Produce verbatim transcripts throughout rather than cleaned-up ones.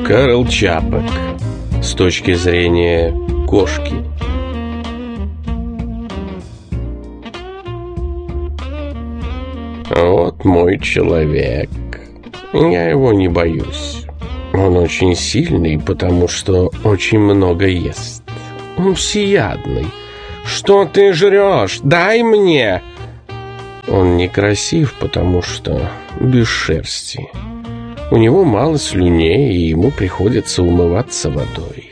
Карл Чапек с точки зрения кошки. Вот мой человек. Я его не боюсь. Он очень сильный, потому что очень много ест. Он всеядный. Что ты жрешь? Дай мне! Он некрасив, потому что без шерсти. У него мало слюней, и ему приходится умываться водой.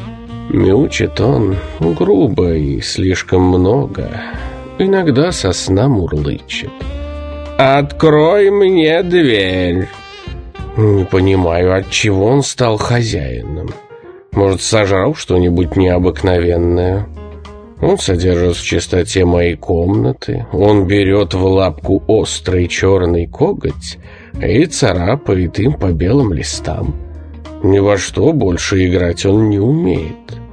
Мяучит он грубо и слишком много. Иногда со сна мурлычет. «Открой мне дверь!» Не понимаю, отчего он стал хозяином. Может, сожрал что-нибудь необыкновенное? Он содержит в чистоте моей комнаты. Он берет в лапку острый черный коготь и царапает им по белым листам. Ни во что больше играть он не умеет.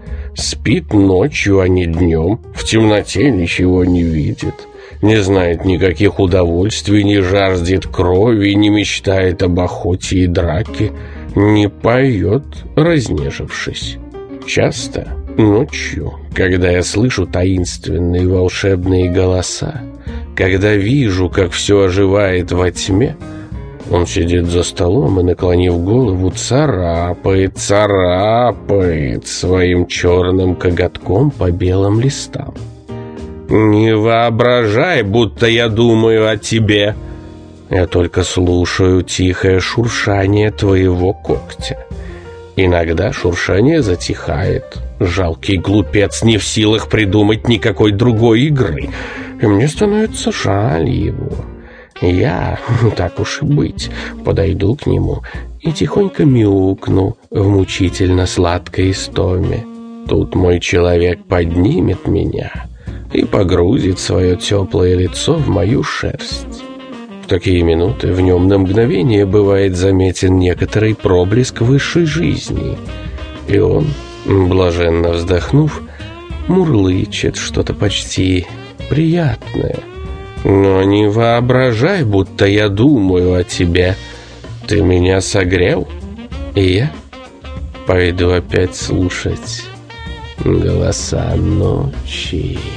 Спит ночью, а не днем. В темноте ничего не видит. Не знает никаких удовольствий, не жаждет крови, не мечтает об охоте и драке, не поет, разнежившись. Часто ночью, когда я слышу таинственные волшебные голоса, когда вижу, как все оживает во тьме, он сидит за столом и, наклонив голову, царапает, царапает своим черным коготком по белым листам. «Не воображай, будто я думаю о тебе. Я только слушаю тихое шуршание твоего когтя. Иногда шуршание затихает. Жалкий глупец не в силах придумать никакой другой игры. И мне становится жаль его. Я, так уж и быть, подойду к нему и тихонько мяукну в мучительно сладкой истоме. Тут мой человек поднимет меня и погрузит свое теплое лицо в мою шерсть. В такие минуты в нем на мгновение бывает заметен некоторый проблеск высшей жизни, и он, блаженно вздохнув, мурлычет что-то почти приятное. Но не воображай, будто я думаю о тебе. Ты меня согрел, и я пойду опять слушать голоса ночи.